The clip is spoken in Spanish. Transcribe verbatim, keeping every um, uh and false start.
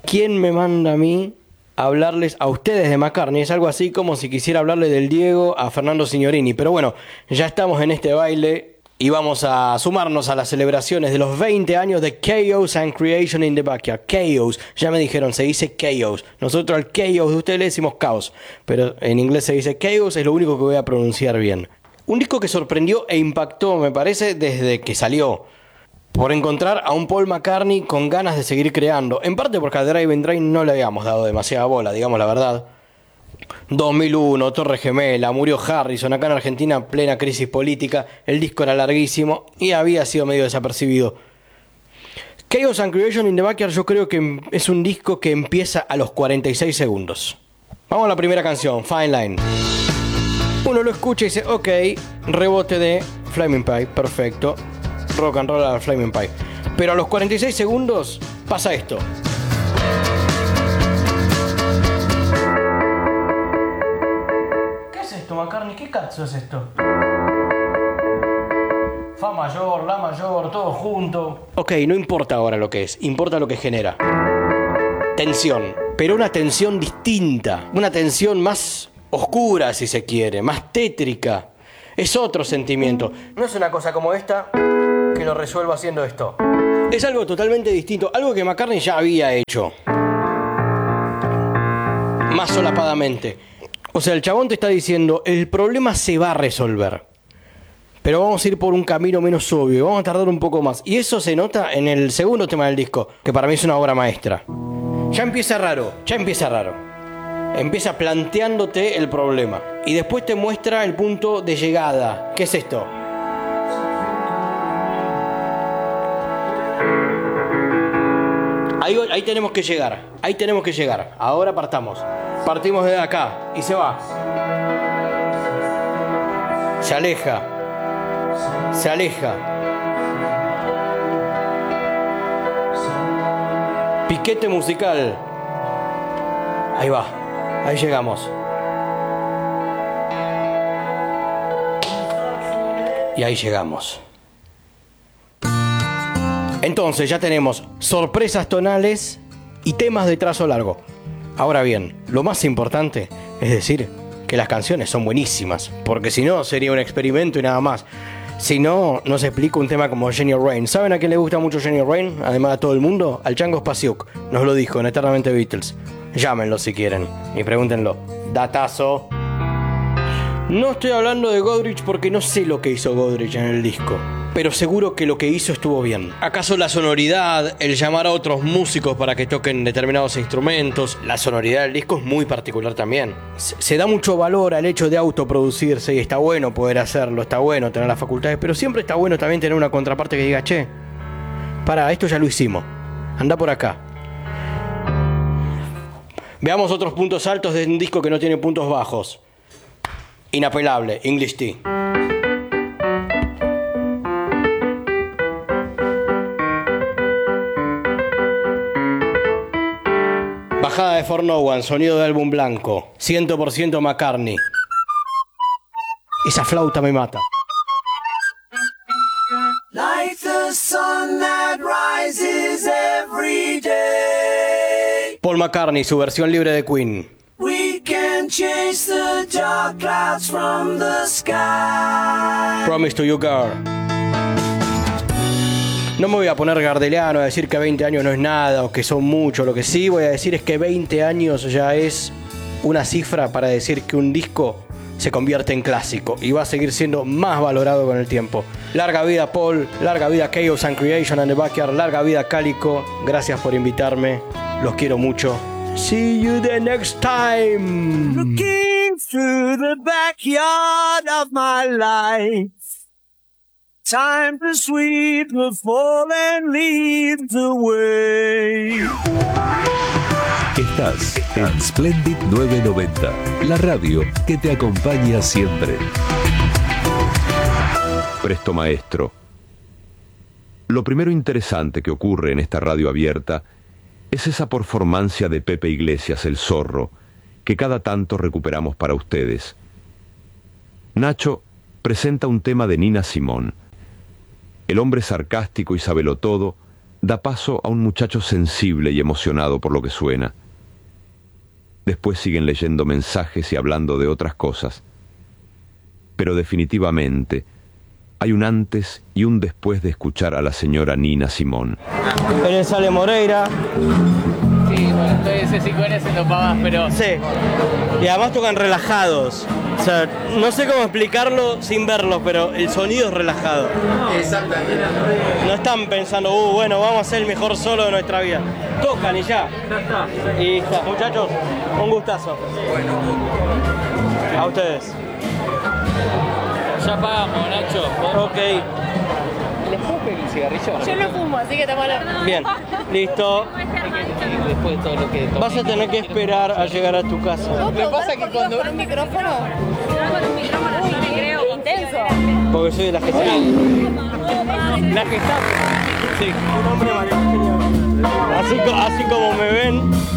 ¿Quién me manda a mí a hablarles a ustedes de McCartney? Es algo así como si quisiera hablarle del Diego a Fernando Signorini. Pero bueno, ya estamos en este baile y vamos a sumarnos a las celebraciones de los veinte años de Chaos and Creation in the Backyard. Chaos, ya me dijeron, se dice Chaos. Nosotros al Chaos de ustedes le decimos caos, pero en inglés se dice Chaos, es lo único que voy a pronunciar bien. Un disco que sorprendió e impactó, me parece, desde que salió, por encontrar a un Paul McCartney con ganas de seguir creando. En parte porque a Drive and Drain no le habíamos dado demasiada bola, digamos la verdad. dos mil uno, Torre Gemela, murió Harrison, acá en Argentina plena crisis política, el disco era larguísimo y había sido medio desapercibido. Chaos and Creation in the Backyard yo creo que es un disco que empieza a los cuarenta y seis segundos. Vamos a la primera canción, Fine Line. Uno lo escucha y dice, ok, rebote de Flaming Pie, perfecto, rock and roll a Flaming Pie. Pero a los cuarenta y seis segundos pasa esto. ¿Qué es esto, McCartney? ¿Qué cazzo es esto? Fa mayor, la mayor, todo junto. Ok, no importa ahora lo que es, importa lo que genera. Tensión, pero una tensión distinta, una tensión más oscura, si se quiere, más tétrica. Es otro sentimiento. No es una cosa como esta que lo resuelva haciendo esto. Es algo totalmente distinto, algo que McCartney ya había hecho. Más solapadamente. O sea, el chabón te está diciendo, el problema se va a resolver, pero vamos a ir por un camino menos obvio, vamos a tardar un poco más. Y eso se nota en el segundo tema del disco, que para mí es una obra maestra. Ya empieza raro, ya empieza raro. Empieza planteándote el problema y después te muestra el punto de llegada. ¿Qué es esto? Ahí, ahí tenemos que llegar, ahí tenemos que llegar. Ahora partamos. Partimos de acá y se va. Se aleja. Se aleja. Piquete musical. Ahí va. Ahí llegamos. Y ahí llegamos. Entonces ya tenemos sorpresas tonales y temas de trazo largo. Ahora bien, lo más importante es decir que las canciones son buenísimas, porque si no sería un experimento y nada más. Si no, no se explica un tema como Jenny Rain. ¿Saben a quién le gusta mucho Jenny Rain? Además a todo el mundo, al Chango Spasiuk. Nos lo dijo en Eternamente Beatles. Llámenlo si quieren y pregúntenlo. Datazo. No estoy hablando de Godrich porque no sé lo que hizo Godrich en el disco, pero seguro que lo que hizo estuvo bien. ¿Acaso la sonoridad, el llamar a otros músicos para que toquen determinados instrumentos? La sonoridad del disco es muy particular también. Se, se da mucho valor al hecho de autoproducirse y está bueno poder hacerlo, está bueno tener las facultades, pero siempre está bueno también tener una contraparte que diga, che, pará, esto ya lo hicimos, anda por acá. Veamos otros puntos altos de un disco que no tiene puntos bajos. Inapelable, English Tea. Bajada de For No One, sonido de álbum blanco, cien por ciento McCartney. Esa flauta me mata. Like the sun that rises every day. Paul McCartney, su versión libre de Queen. We can chase the dark clouds from the sky. Promise to you, girl. No me voy a poner gardeliano a decir que veinte años no es nada o que son mucho. Lo que sí voy a decir es que veinte años ya es una cifra para decir que un disco se convierte en clásico y va a seguir siendo más valorado con el tiempo. Larga vida Paul, larga vida Chaos and Creation and the Backyard, larga vida Cálico. Gracias por invitarme, los quiero mucho. See you the next time. Looking through the backyard of my life. Time to sweep the fallen leaves away. Estás en Splendid novecientos noventa, la radio que te acompaña siempre. Presto Maestro. Lo primero interesante que ocurre en esta radio abierta es esa performancia de Pepe Iglesias, el zorro, que cada tanto recuperamos para ustedes. Nacho presenta un tema de Nina Simone. El hombre sarcástico y sabelotodo da paso a un muchacho sensible y emocionado por lo que suena. Después siguen leyendo mensajes y hablando de otras cosas. Pero definitivamente hay un antes y un después de escuchar a la señora Nina Simone. Él es Ale Moreira. Sí, bueno, entonces ese sí con ese no pagas, pero... Sí. Y además tocan relajados. O sea, no sé cómo explicarlo sin verlo, pero el sonido es relajado. Exactamente. No están pensando, uh, bueno, vamos a hacer el mejor solo de nuestra vida. Tocan y ya. Y está. Muchachos, un gustazo. A ustedes. Ya pagamos, Nacho. Ok. ¿Les puedo pedir un cigarrillo? Yo no fumo, así que tómalo. Bien. Listo. Y después de todo lo que... Vas a tener que esperar a llegar a tu casa. ¿Puedo Me pasa preguntar que por qué cuando- vas con un micrófono? Con un micrófono así te creo. Intenso. Porque soy de la Gestapo. La Gestapo. Sí. Un hombre María Eugenia. Así, co- así como me ven,